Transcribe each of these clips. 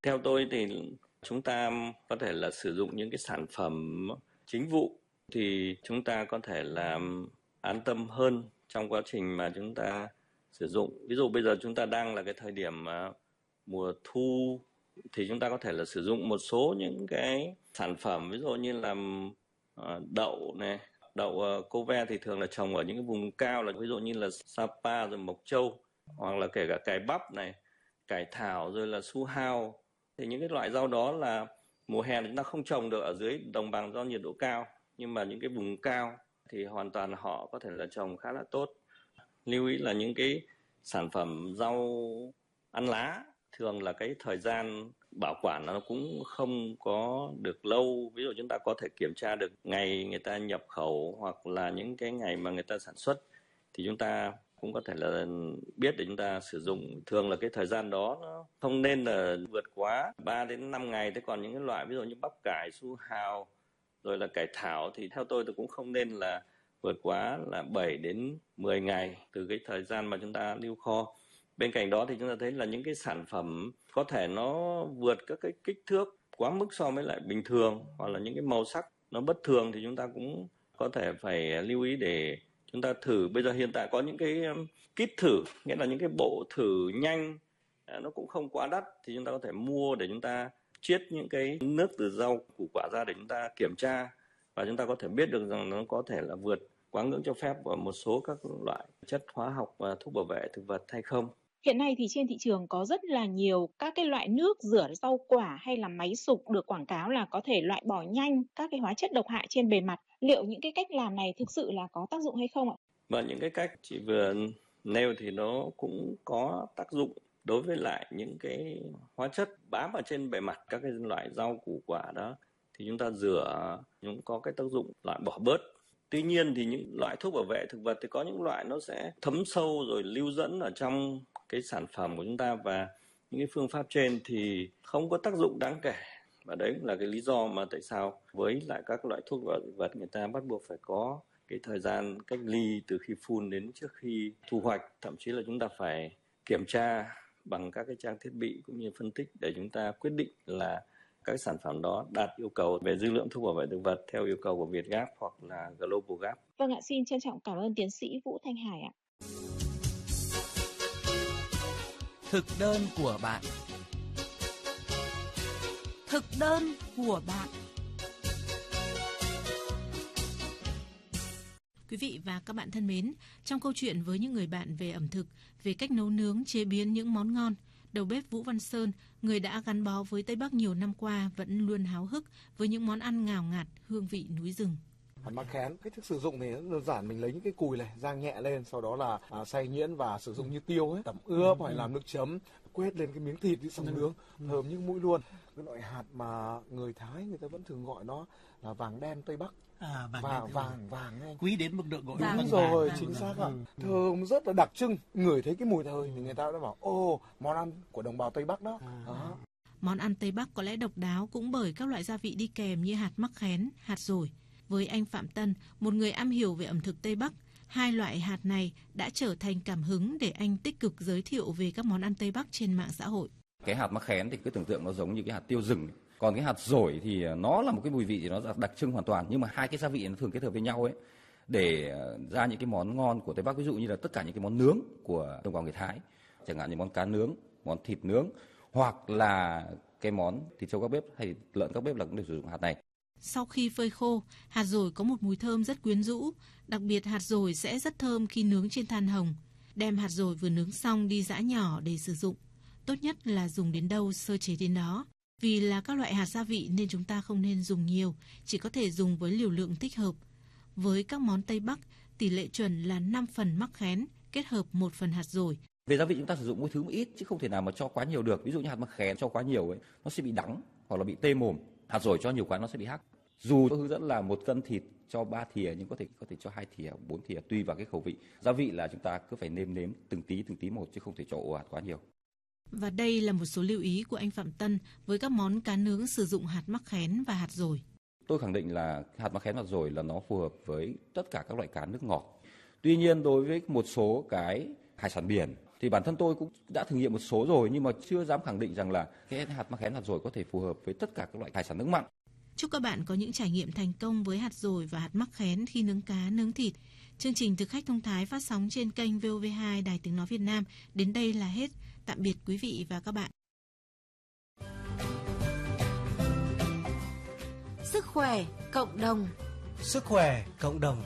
Theo tôi thì chúng ta có thể là sử dụng những cái sản phẩm chính vụ thì chúng ta có thể là an tâm hơn trong quá trình mà chúng ta sử dụng. Ví dụ bây giờ chúng ta đang là cái thời điểm mùa thu thì chúng ta có thể là sử dụng một số những cái sản phẩm, ví dụ như là đậu này, đậu cô ve thì thường là trồng ở những cái vùng cao, là ví dụ như là Sapa rồi Mộc Châu, hoặc là kể cả cải bắp này, cải thảo rồi là su hao. Thì những cái loại rau đó là mùa hè chúng ta không trồng được ở dưới đồng bằng do nhiệt độ cao, nhưng mà những cái vùng cao thì hoàn toàn họ có thể là trồng khá là tốt. Lưu ý là những cái sản phẩm rau ăn lá thường là cái thời gian bảo quản nó cũng không có được lâu. Ví dụ chúng ta có thể kiểm tra được ngày người ta nhập khẩu hoặc là những cái ngày mà người ta sản xuất, thì chúng ta cũng có thể là biết để chúng ta sử dụng. Thường là cái thời gian đó nó không nên là vượt quá 3 đến 5 ngày. Thế còn những cái loại ví dụ như bắp cải, su hào rồi là cải thảo thì theo tôi cũng không nên là vượt quá là 7 đến 10 ngày từ cái thời gian mà chúng ta lưu kho. Bên cạnh đó thì chúng ta thấy là những cái sản phẩm có thể nó vượt các cái kích thước quá mức so với lại bình thường, hoặc là những cái màu sắc nó bất thường thì chúng ta cũng có thể phải lưu ý để chúng ta thử. Bây giờ hiện tại có những cái kit thử, nghĩa là những cái bộ thử nhanh, nó cũng không quá đắt, thì chúng ta có thể mua để chúng ta chiết những cái nước từ rau củ quả ra để chúng ta kiểm tra, và chúng ta có thể biết được rằng nó có thể là vượt quá ngưỡng cho phép của một số các loại chất hóa học và thuốc bảo vệ thực vật hay không. Hiện nay thì trên thị trường có rất là nhiều các cái loại nước rửa rau quả hay là máy sục được quảng cáo là có thể loại bỏ nhanh các cái hóa chất độc hại trên bề mặt. Liệu những cái cách làm này thực sự là có tác dụng hay không ạ? Và những cái cách chị vừa nêu thì nó cũng có tác dụng đối với lại những cái hóa chất bám ở trên bề mặt các cái loại rau củ quả đó, thì chúng ta rửa cũng có cái tác dụng loại bỏ bớt. Tuy nhiên thì những loại thuốc bảo vệ thực vật thì có những loại nó sẽ thấm sâu rồi lưu dẫn ở trong cái sản phẩm của chúng ta, và những cái phương pháp trên thì không có tác dụng đáng kể. Và đấy là cái lý do mà tại sao với lại các loại thuốc bảo vệ thực vật người ta bắt buộc phải có cái thời gian cách ly từ khi phun đến trước khi thu hoạch. Thậm chí là chúng ta phải kiểm tra bằng các cái trang thiết bị cũng như phân tích để chúng ta quyết định là các sản phẩm đó đạt yêu cầu về dư lượng thuốc bảo vệ thực vật theo yêu cầu của Vietgap hoặc là Global Gap. Vâng ạ, xin trân trọng cảm ơn tiến sĩ Vũ Thanh Hải ạ. Thực đơn của bạn. Thực đơn của bạn. Quý vị và các bạn thân mến, trong câu chuyện với những người bạn về ẩm thực, về cách nấu nướng, chế biến những món ngon, đầu bếp Vũ Văn Sơn, người đã gắn bó với Tây Bắc nhiều năm qua, vẫn luôn háo hức với những món ăn ngào ngạt, hương vị núi rừng. Hạt mắc khén, cách thức sử dụng thì rất đơn giản, mình lấy những cái cùi này rang nhẹ lên, sau đó là xay nhuyễn và sử dụng như tiêu ấy, tẩm ướp hoặc làm nước chấm, quét lên cái miếng thịt đi xong nướng, thơm như mũi luôn. Cái loại hạt mà người Thái người ta vẫn thường gọi nó là vàng đen Tây Bắc. Vàng này. Quý đến mức độ gọi đúng rồi, chính xác ạ. Thơm rất là đặc trưng, ngửi thấy cái mùi thơm thì người ta đã bảo món ăn của đồng bào Tây Bắc đó. Món ăn Tây Bắc có lẽ độc đáo cũng bởi các loại gia vị đi kèm như hạt mắc khén, hạt dổi. Với anh Phạm Tân, một người am hiểu về ẩm thực Tây Bắc, hai loại hạt này đã trở thành cảm hứng để anh tích cực giới thiệu về các món ăn Tây Bắc trên mạng xã hội. Cái hạt mắc khén thì cứ tưởng tượng nó giống như cái hạt tiêu rừng. Còn cái hạt dổi thì nó là một cái mùi vị thì nó đặc trưng hoàn toàn, nhưng mà hai cái gia vị nó thường kết hợp với nhau ấy để ra những cái món ngon của Tây Bắc. Ví dụ như là tất cả những cái món nướng của đồng bào người Thái, chẳng hạn như món cá nướng, món thịt nướng, hoặc là cái món thịt trâu các bếp hay lợn các bếp là cũng được sử dụng hạt này. Sau khi phơi khô, hạt dổi có một mùi thơm rất quyến rũ, đặc biệt hạt dổi sẽ rất thơm khi nướng trên than hồng. Đem hạt dổi vừa nướng xong đi giã nhỏ để sử dụng. Tốt nhất là dùng đến đâu sơ chế đến đó. Vì là các loại hạt gia vị nên chúng ta không nên dùng nhiều, chỉ có thể dùng với liều lượng thích hợp. Với các món Tây Bắc, tỷ lệ chuẩn là 5 phần mắc khén kết hợp 1 phần hạt dổi. Về gia vị chúng ta sử dụng mỗi thứ ít chứ không thể nào mà cho quá nhiều được. Ví dụ như hạt mắc khén cho quá nhiều ấy, nó sẽ bị đắng hoặc là bị tê mồm. Hạt dổi cho nhiều quá nó sẽ bị hắc. Dù hướng dẫn là 1 cân thịt cho 3 thìa nhưng có thể cho 2 thìa, 4 thìa tùy vào cái khẩu vị. Gia vị là chúng ta cứ phải nêm nếm từng tí một chứ không thể cho ồ ạt quá nhiều. Và đây là một số lưu ý của anh Phạm Tân với các món cá nướng sử dụng hạt mắc khén và hạt dổi. Tôi khẳng định là hạt mắc khén, hạt dổi là nó phù hợp với tất cả các loại cá nước ngọt. Tuy nhiên đối với một số cái hải sản biển Thì bản thân tôi cũng đã thử nghiệm một số rồi nhưng mà chưa dám khẳng định rằng là cái hạt mắc khén, hạt dồi có thể phù hợp với tất cả các loại hải sản nước mặn. Chúc các bạn có những trải nghiệm thành công với hạt dồi và hạt mắc khén khi nướng cá, nướng thịt. Chương trình Thực khách thông thái phát sóng trên kênh VOV2 Đài Tiếng nói Việt Nam đến đây là hết. Tạm biệt quý vị và các bạn. Sức khỏe cộng đồng. Sức khỏe cộng đồng.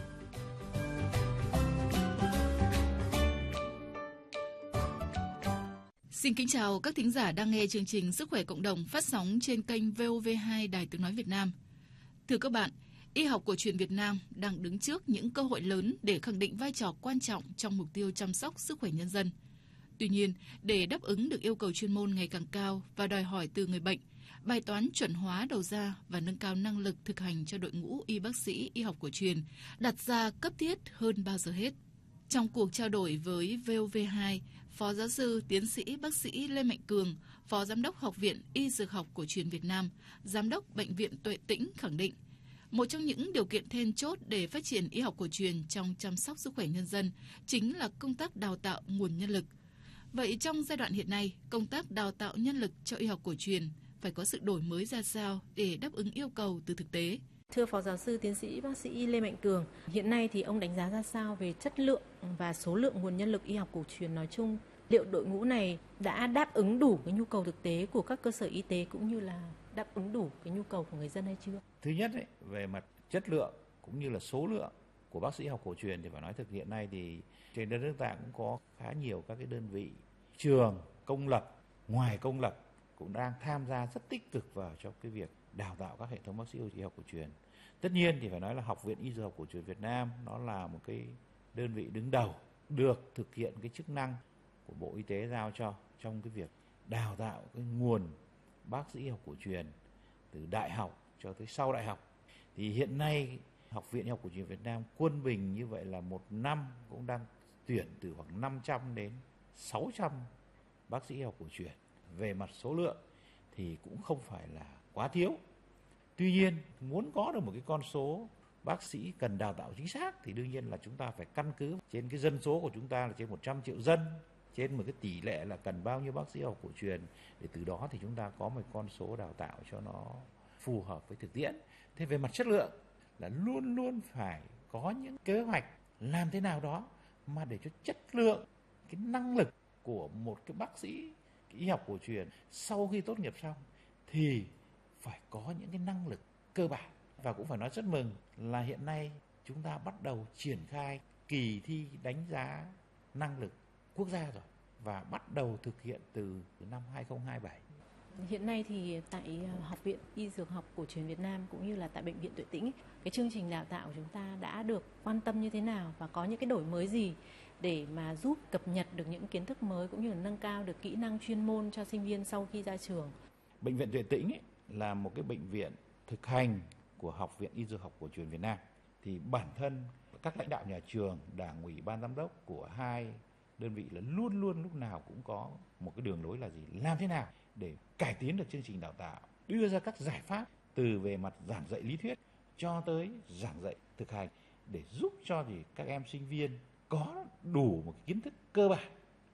Xin kính chào các thính giả đang nghe chương trình Sức khỏe cộng đồng phát sóng trên kênh VOV2 Đài Tiếng nói Việt Nam. Thưa các bạn, y học cổ truyền Việt Nam đang đứng trước những cơ hội lớn để khẳng định vai trò quan trọng trong mục tiêu chăm sóc sức khỏe nhân dân. Tuy nhiên, để đáp ứng được yêu cầu chuyên môn ngày càng cao và đòi hỏi từ người bệnh, bài toán chuẩn hóa đầu ra và nâng cao năng lực thực hành cho đội ngũ y bác sĩ y học cổ truyền đặt ra cấp thiết hơn bao giờ hết. Trong cuộc trao đổi với VOV2, Phó Giáo sư Tiến sĩ Bác sĩ Lê Mạnh Cường, Phó Giám đốc Học viện Y Dược học Cổ truyền Việt Nam, Giám đốc Bệnh viện Tuệ Tĩnh khẳng định, một trong những điều kiện then chốt để phát triển y học cổ truyền trong chăm sóc sức khỏe nhân dân chính là công tác đào tạo nguồn nhân lực. Vậy trong giai đoạn hiện nay, công tác đào tạo nhân lực cho y học cổ truyền phải có sự đổi mới ra sao để đáp ứng yêu cầu từ thực tế? Thưa Phó Giáo sư Tiến sĩ Bác sĩ Lê Mạnh Cường, hiện nay thì ông đánh giá ra sao về chất lượng và số lượng nguồn nhân lực y học cổ truyền nói chung? Liệu đội ngũ này đã đáp ứng đủ cái nhu cầu thực tế của các cơ sở y tế cũng như là đáp ứng đủ cái nhu cầu của người dân hay chưa? Thứ nhất về mặt chất lượng cũng như là số lượng của bác sĩ học cổ truyền thì phải nói thực hiện nay thì trên đất nước ta cũng có khá nhiều các cái đơn vị trường công lập, ngoài công lập cũng đang tham gia rất tích cực vào trong cái việc đào tạo các hệ thống bác sĩ y học cổ truyền. Tất nhiên thì phải nói là Học viện Y Dược học Cổ truyền Việt Nam nó là một cái đơn vị đứng đầu được thực hiện cái chức năng của Bộ Y tế giao cho trong cái việc đào tạo cái nguồn bác sĩ y học cổ truyền từ đại học cho tới sau đại học. Thì hiện nay Học viện Y học Cổ truyền Việt Nam quân bình như vậy là một năm cũng đang tuyển từ khoảng 500 đến 600 bác sĩ y học cổ truyền. Về mặt số lượng thì cũng không phải là quá thiếu. Tuy nhiên, muốn có được một cái con số bác sĩ cần đào tạo chính xác thì đương nhiên là chúng ta phải căn cứ trên cái dân số của chúng ta là trên 100 triệu dân, trên một cái tỷ lệ là cần bao nhiêu bác sĩ học cổ truyền, để từ đó thì chúng ta có một con số đào tạo cho nó phù hợp với thực tiễn. Thế về mặt chất lượng là luôn luôn phải có những kế hoạch làm thế nào đó mà để cho chất lượng, cái năng lực của một cái bác sĩ y học cổ truyền sau khi tốt nghiệp xong thì phải có những cái năng lực cơ bản. Và cũng phải nói rất mừng là hiện nay chúng ta bắt đầu triển khai kỳ thi đánh giá năng lực quốc gia rồi và bắt đầu thực hiện từ năm 2027. Hiện nay thì tại Học viện Y Dược học Cổ truyền Việt Nam cũng như là tại Bệnh viện Tuệ Tĩnh, cái chương trình đào tạo của chúng ta đã được quan tâm như thế nào và có những cái đổi mới gì để mà giúp cập nhật được những kiến thức mới cũng như là nâng cao được kỹ năng chuyên môn cho sinh viên sau khi ra trường? Bệnh viện Tuệ Tĩnh là một cái bệnh viện thực hành của Học viện Y Dược học Cổ truyền Việt Nam. Thì bản thân các lãnh đạo nhà trường, đảng ủy, ban giám đốc của hai đơn vị là luôn luôn lúc nào cũng có một cái đường lối là gì? Làm thế nào để cải tiến được chương trình đào tạo, đưa ra các giải pháp từ về mặt giảng dạy lý thuyết cho tới giảng dạy thực hành để giúp cho thì các em sinh viên có đủ một cái kiến thức cơ bản.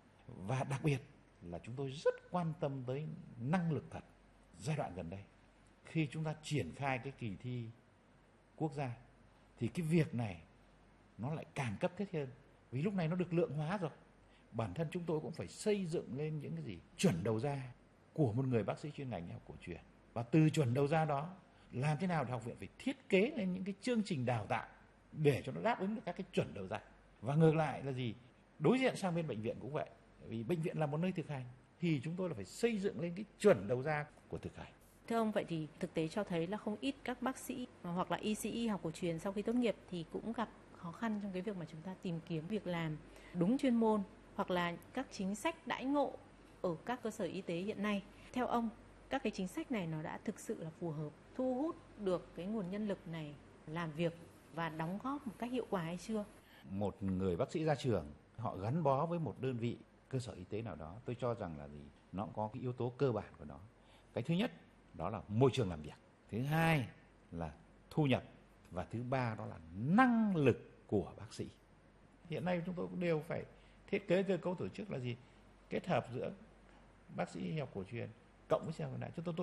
Và đặc biệt là chúng tôi rất quan tâm tới năng lực thật. Giai đoạn gần đây khi chúng ta triển khai cái kỳ thi quốc gia thì cái việc này nó lại càng cấp thiết hơn, vì lúc này nó được lượng hóa rồi. Bản thân chúng tôi cũng phải xây dựng lên những cái gì chuẩn đầu ra của một người bác sĩ chuyên ngành y học cổ truyền, và từ chuẩn đầu ra đó làm thế nào để học viện phải thiết kế lên những cái chương trình đào tạo để cho nó đáp ứng được các cái chuẩn đầu ra. Và ngược lại là gì, đối diện sang bên bệnh viện cũng vậy, vì bệnh viện là một nơi thực hành thì chúng tôi là phải xây dựng lên cái chuẩn đầu ra của thực hành. Thưa ông, vậy thì thực tế cho thấy là không ít các bác sĩ hoặc là y sĩ y học cổ truyền sau khi tốt nghiệp thì cũng gặp khó khăn trong cái việc mà chúng ta tìm kiếm việc làm đúng chuyên môn hoặc là các chính sách đãi ngộ ở các cơ sở y tế hiện nay. Theo ông, các cái chính sách này nó đã thực sự là phù hợp, thu hút được cái nguồn nhân lực này làm việc và đóng góp một cách hiệu quả hay chưa? Một người bác sĩ ra trường, họ gắn bó với một đơn vị cơ sở y tế nào đó, tôi cho rằng là gì? Nó có cái yếu tố cơ bản của nó. Cái thứ nhất đó là môi trường làm việc, thứ hai là thu nhập, và thứ ba đó là năng lực của bác sĩ. Hiện nay chúng tôi cũng đều phải thiết kế cơ cấu tổ chức là gì? kết hợp giữa bác sĩ y học cổ truyền cộng với y học hiện đại. Chúng tôi